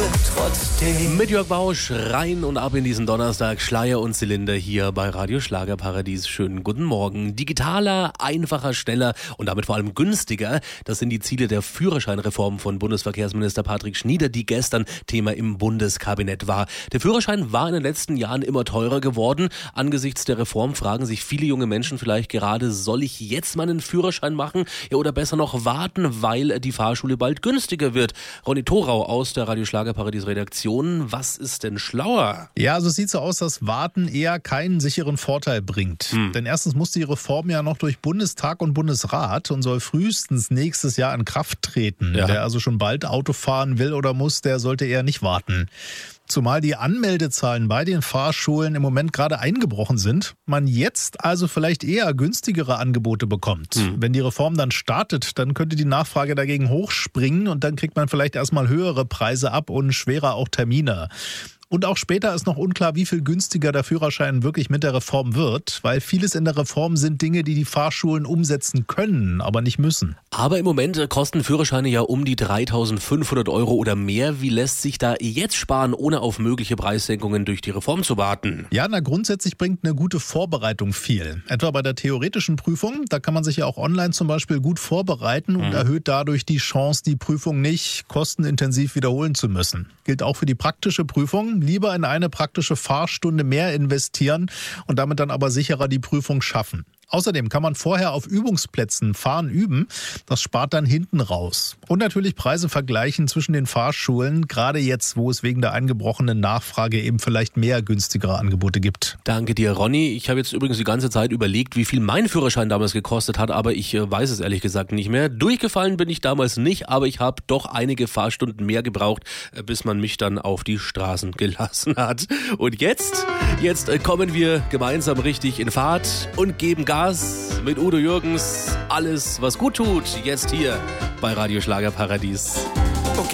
trotzdem. Mit Jörg Bausch rein und ab in diesen Donnerstag. Schleier und Zylinder hier bei Radio Schlagerparadies. Schönen guten Morgen. Digitaler, einfacher, schneller und damit vor allem günstiger. Das sind die Ziele der Führerscheinreform von Bundesverkehrsminister Patrick Schnieder, die gestern Thema im Bundeskabinett war. Der Führerschein war in den letzten Jahren immer teurer geworden. Angesichts der Reform fragen sich viele junge Menschen vielleicht gerade, soll ich jetzt meinen Führerschein machen? Ja, oder besser noch warten, weil die Fahrschule bald günstiger wird. Ronny Thorau aus der Radio Schlagerparadies Redaktion. Was ist denn schlauer? Ja, also es sieht so aus, dass Warten eher keinen sicheren Vorteil bringt. Denn erstens muss die Reform ja noch durch Bundestag und Bundesrat und soll frühestens nächstes Jahr in Kraft treten. Ja. Wer also schon bald Auto fahren will oder muss, der sollte eher nicht warten. Zumal die Anmeldezahlen bei den Fahrschulen im Moment gerade eingebrochen sind, man jetzt also vielleicht eher günstigere Angebote bekommt. Wenn die Reform dann startet, dann könnte die Nachfrage dagegen hochspringen und dann kriegt man vielleicht erstmal höhere Preise ab und schwerer auch Termine. Und auch später ist noch unklar, wie viel günstiger der Führerschein wirklich mit der Reform wird, weil vieles in der Reform sind Dinge, die die Fahrschulen umsetzen können, aber nicht müssen. Aber im Moment kosten Führerscheine ja um die 3.500 € oder mehr. Wie lässt sich da jetzt sparen, ohne auf mögliche Preissenkungen durch die Reform zu warten? Ja, grundsätzlich bringt eine gute Vorbereitung viel. Etwa bei der theoretischen Prüfung, da kann man sich ja auch online zum Beispiel gut vorbereiten und erhöht dadurch die Chance, die Prüfung nicht kostenintensiv wiederholen zu müssen. Gilt auch für die praktische Prüfung. Lieber in eine praktische Fahrstunde mehr investieren und damit dann aber sicherer die Prüfung schaffen. Außerdem kann man vorher auf Übungsplätzen fahren üben. Das spart dann hinten raus. Und natürlich Preise vergleichen zwischen den Fahrschulen, gerade jetzt, wo es wegen der eingebrochenen Nachfrage eben vielleicht mehr günstigere Angebote gibt. Danke dir, Ronny. Ich habe jetzt übrigens die ganze Zeit überlegt, wie viel mein Führerschein damals gekostet hat, aber ich weiß es ehrlich gesagt nicht mehr. Durchgefallen bin ich damals nicht, aber ich habe doch einige Fahrstunden mehr gebraucht, bis man mich dann auf die Straßen gelassen hat. Und jetzt kommen wir gemeinsam richtig in Fahrt und geben Gas mit Udo Jürgens. Alles, was gut tut, jetzt hier bei Radio Schlagerparadies.